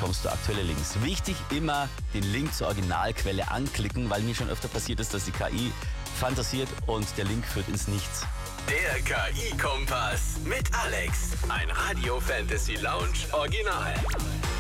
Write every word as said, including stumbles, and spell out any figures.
bekommst du aktuelle Links. Wichtig, immer den Link zur Originalquelle anklicken, weil mir schon öfter passiert ist, dass die K I fantasiert und der Link führt ins Nichts. Der K I-Kompass mit Alex. Ein Radio Fantasy Lounge Original.